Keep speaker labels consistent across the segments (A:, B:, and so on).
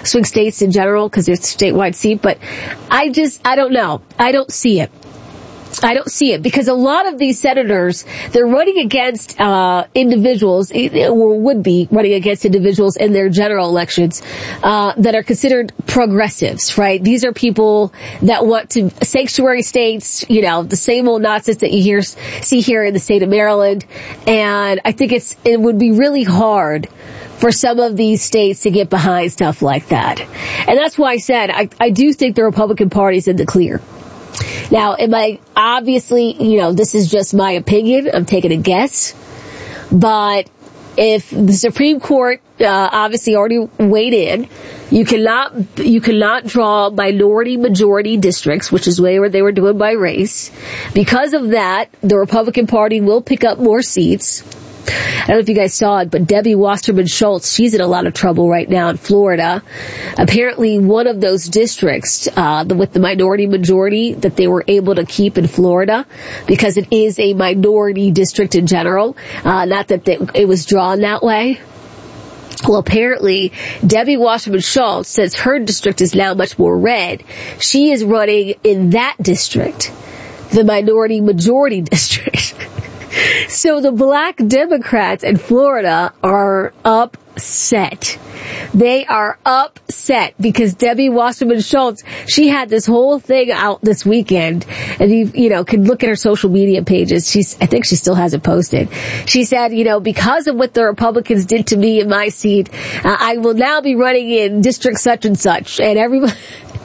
A: swing states in general because it's a statewide seat, but I don't know. I don't see it. I don't see it because a lot of these senators, they're running against individuals, or would be running against individuals in their general elections that are considered progressives, right? These are people that want to sanctuary states, the same old nonsense that you see here in the state of Maryland. And I think it would be really hard for some of these states to get behind stuff like that. And that's why I said I do think the Republican Party's in the clear. Now, obviously, this is just my opinion. I'm taking a guess. But if the Supreme Court, obviously already weighed in, you cannot draw minority majority districts, which is where they were doing by race. Because of that, the Republican Party will pick up more seats. I don't know if you guys saw it, but Debbie Wasserman Schultz, she's in a lot of trouble right now in Florida. Apparently one of those districts, with the minority majority that they were able to keep in Florida, because it is a minority district in general, not that it was drawn that way. Well, apparently, Debbie Wasserman Schultz, since her district is now much more red, she is running in that district, the minority majority district. So the black Democrats in Florida are upset. They are upset because Debbie Wasserman Schultz, she had this whole thing out this weekend, and you can look at her social media pages. I think she still has it posted. She said, because of what the Republicans did to me in my seat, I will now be running in district such and such. And everybody,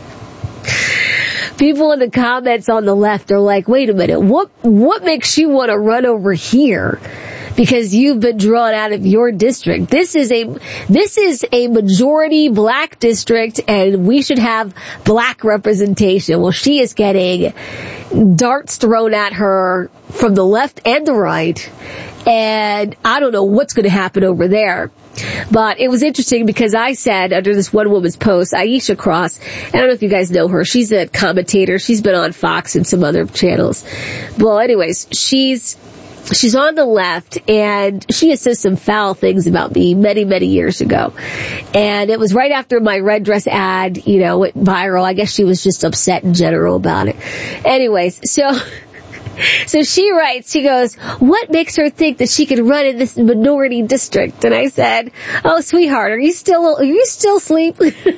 A: people in the comments on the left are like, wait a minute, what makes you want to run over here? Because you've been drawn out of your district. This is a majority black district, and we should have black representation. Well, she is getting darts thrown at her from the left and the right, and I don't know what's going to happen over there. But it was interesting because I said under this one woman's post, Aisha Cross, I don't know if you guys know her, she's a commentator, she's been on Fox and some other channels. Well, anyways, she's on the left, and she has said some foul things about me many, many years ago. And it was right after my red dress ad, went viral. I guess she was just upset in general about it. Anyways, so she writes, she goes, what makes her think that she can run in this minority district? And I said, oh, sweetheart, are you still asleep?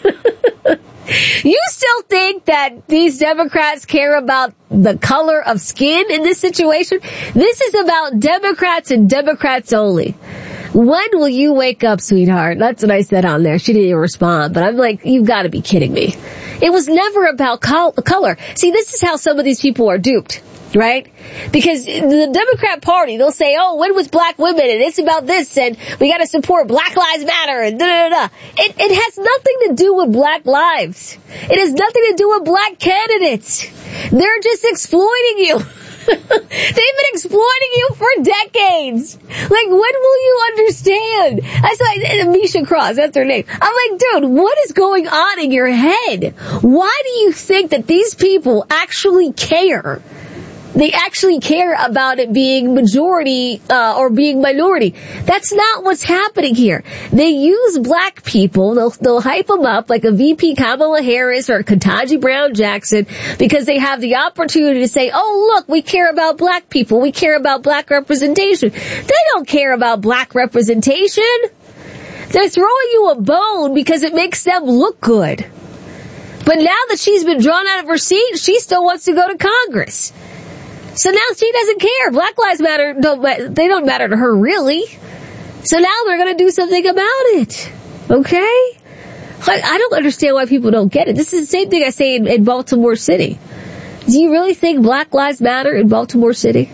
A: You still think that these Democrats care about the color of skin in this situation? This is about Democrats and Democrats only. When will you wake up, sweetheart? That's what I said on there. She didn't even respond, but I'm like, you've got to be kidding me. It was never about color. See, this is how some of these people are duped. Right? Because the Democrat Party, they'll say, oh, when was black women, and it's about this, and we gotta support Black Lives Matter, and da-da-da-da. It has nothing to do with black lives. It has nothing to do with black candidates. They're just exploiting you. They've been exploiting you for decades. Like, when will you understand? I saw Misha Cross, that's her name. I'm like, dude, what is going on in your head? Why do you think that these people actually care? They actually care about it being majority, or being minority. That's not what's happening here. They use black people, they'll hype them up like a VP Kamala Harris or a Ketanji Brown Jackson because they have the opportunity to say, oh look, we care about black people, we care about black representation. They don't care about black representation. They're throwing you a bone because it makes them look good. But now that she's been drawn out of her seat, she still wants to go to Congress. So now she doesn't care. Black Lives Matter, they don't matter to her, really. So now they're going to do something about it. Okay? I don't understand why people don't get it. This is the same thing I say in Baltimore City. Do you really think Black Lives Matter in Baltimore City?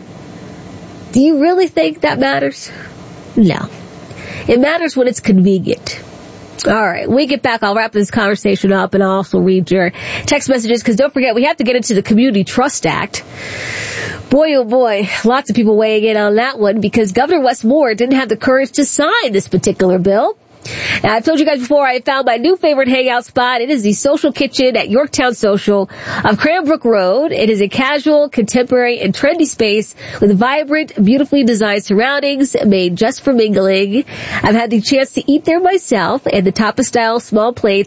A: Do you really think that matters? No. It matters when it's convenient. All right, when we get back, I'll wrap this conversation up, and I'll also read your text messages, because don't forget, we have to get into the Community Trust Act. Boy, oh boy, lots of people weighing in on that one, because Governor Wes Moore didn't have the courage to sign this particular bill. Now, I've told you guys before, I found my new favorite hangout spot. It is the Social Kitchen at Yorktown Social of Cranbrook Road. It is a casual, contemporary, and trendy space with vibrant, beautifully designed surroundings made just for mingling. I've had the chance to eat there myself, and the tapas-style small plates